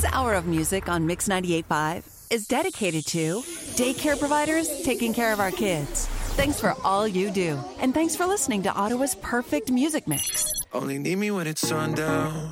hour of music on Mix 98.5 is dedicated to daycare providers taking care of our kids. Thanks for all you do. And thanks for listening to Ottawa's perfect music mix. Only need me when it's sundown.